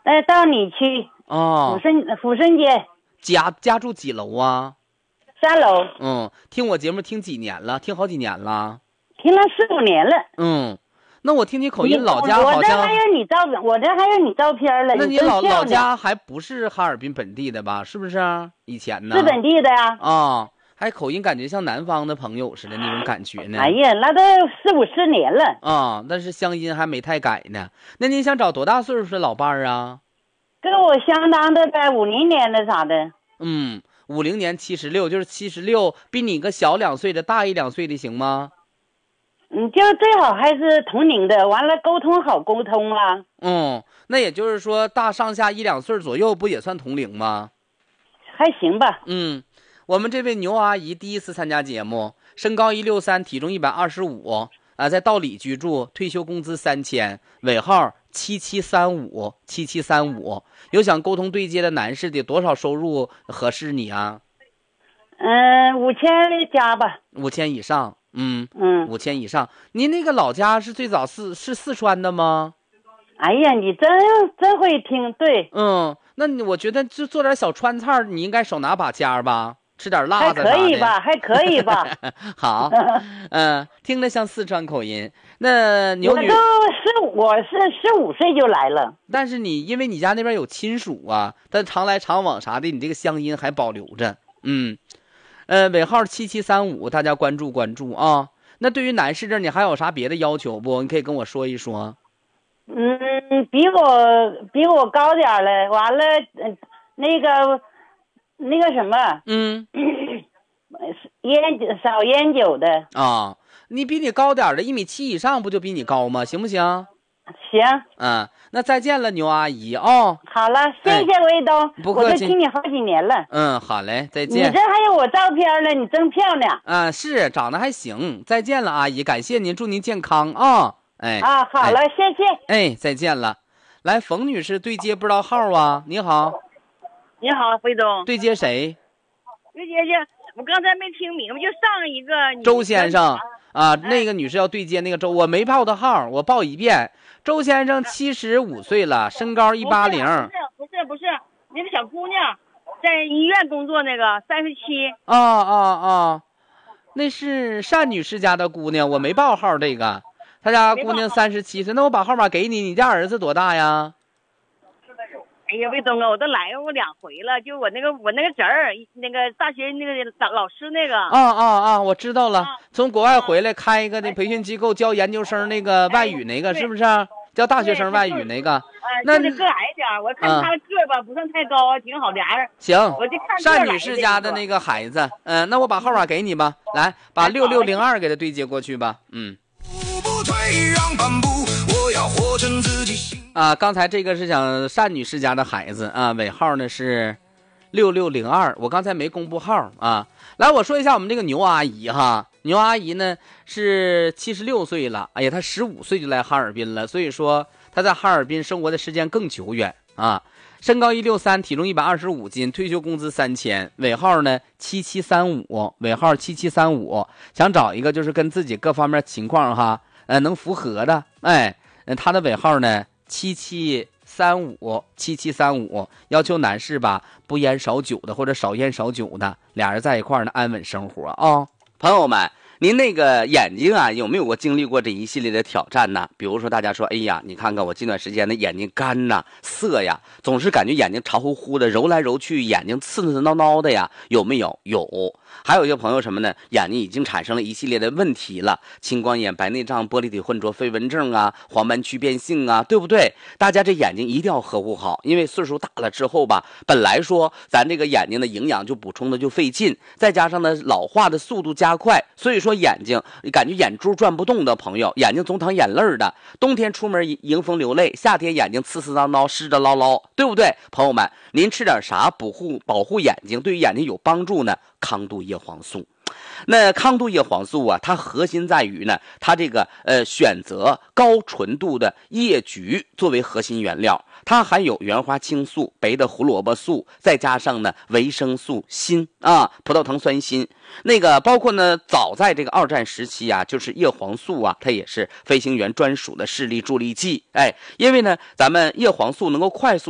到你区哦， 抚顺街家住几楼啊 3楼。 听我节目听几年了？听好几年了。 听了4、5年了。 那我听你口音，老家好像我这还有你照片，我这还有你照片了。 那你真漂亮老家还不是哈尔滨本地的吧？是不是？以前呢？ 是本地的呀。 还口音感觉像南方的朋友似的那种感觉呢。 哎呀，那都4、50年了。 但是乡音还没太改呢。那您想找多大岁数的老伴儿啊？ 跟我相当的呗，50年的啥的。 50年76，就是76，比你个小2岁的，大1、2岁的行吗？ 就最好还是同龄的，完了沟通好沟通啊。 那也就是说大上下1、2岁左右，不也算同龄吗？ 还行吧。 我们这位牛阿姨第一次参加节目，身高163，体重125，在道里居住，退休工资3000，尾号7735，有想沟通对接的男士的，多少收入合适你啊 ？5000加吧。 5000以上。5000以上。您那个老家是最早是四川的吗？ 哎呀，你真会听。对。 那我觉得就做点小川菜，你应该手拿把掐吧，吃点辣子还可以吧，还可以吧。 好。听着像四川口音。那牛女， 我是15岁就来了。 但是因为你家那边有亲属啊，但常来常往啥的，你这个乡音还保留着。尾号7735，大家关注关注啊。那对于男士这，你还有啥别的要求不？你可以跟我说一说。 比我高点了，完了，那个什么，少烟酒的你比你高点的1.7米以上，不就比你高吗？行不行？ 行。 那再见了，牛阿姨好了，谢谢卫东， 不客气， 我都听你好几年了。 好嘞，再见。 你这还有我照片了，你真漂亮。 是长得还行。再见了，阿姨，感谢您，祝您健康好了，谢谢。 再见了。来，冯女士对接不知道号啊？你好。 你好，卫东。 对接谁？ 对接我刚才没听明白，就上一个周先生那个女士要对接那个周，我没报的号，我报一遍。周先生75岁了，身高180。 不是，那个小姑娘在医院工作，那个37。 那是单女士家的姑娘，我没报号这个。她家姑娘37岁，那我把号码给你。你家儿子多大呀？ 哎呀，卫东啊，我都来过2回了，就我那个侄儿，那个大学那个老师那个。 我知道了，从国外回来开一个那培训机构，教研究生那个外语那个，是不是？教大学生外语那个。 那得个矮点，我看他个吧不算太高，挺好，俩人。 行， 我就看单女士家的那个孩子。那我把号码给你吧，来把6602给他对接过去吧。刚才这个是讲单女士家的孩子尾号呢是6602，我刚才没公布号来，我说一下我们这个牛阿姨哈。牛阿姨呢是76岁了，哎呀，她15岁就来哈尔滨了，所以说她在哈尔滨生活的时间更久远身高163，体重125斤，退休工资3000，尾号呢7735，尾号7735，想找一个就是跟自己各方面情况能符合的。他的尾号呢7735，要求男士吧不烟少酒的或者少烟少酒的，俩人在一块呢安稳生活朋友们，您那个眼睛有没有过经历过这一系列的挑战呢？比如说大家说，哎呀，你看看我近段时间的眼睛干呐、涩呀，总是感觉眼睛潮乎乎的，揉来揉去，眼睛刺刺挠挠的呀，有没有？有。还有一些朋友什么呢？眼睛已经产生了一系列的问题了，青光眼、白内障、玻璃体混浊、飞蚊症黄斑区变性对不对？大家这眼睛一定要呵护好，因为岁数大了之后吧，本来说咱这个眼睛的营养就补充的就费劲，再加上呢老化的速度加快，所以说眼睛感觉眼珠转不动的朋友，眼睛总淌眼泪的，冬天出门迎风流泪，夏天眼睛刺刺挠挠、湿着捞捞，对不对？朋友们，您吃点啥保护眼睛，对于眼睛有帮助呢？康度叶黄素。那康度叶黄素它核心在于呢，它这个选择高纯度的叶菊作为核心原料，它含有原花青素、白的胡萝卜素，再加上呢维生素锌葡萄糖酸锌。那个包括呢，早在这个2战时期就是叶黄素它也是飞行员专属的视力助力剂。因为呢，咱们叶黄素能够快速